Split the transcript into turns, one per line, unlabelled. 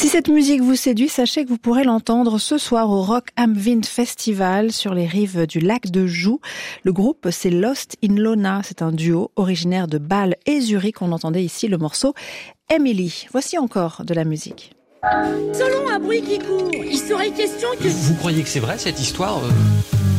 Si cette musique vous séduit, sachez que vous pourrez l'entendre ce soir au Rock am Wind Festival sur les rives du lac de Joux. Le groupe, c'est Lost in Lona. C'est un duo originaire de Bâle et Zurich. On entendait ici le morceau Emily. Voici encore de la musique.
Selon un bruit qui court, il serait question que...
Vous croyez que c'est vrai cette histoire